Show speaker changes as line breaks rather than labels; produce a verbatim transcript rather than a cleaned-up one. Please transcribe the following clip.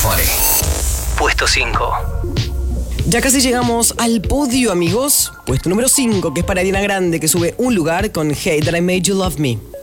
veinte. Puesto cinco.
Ya casi llegamos al podio, amigos. Puesto número cinco, que es para Ariana Grande, que sube un lugar con Hey That I Made You Love Me.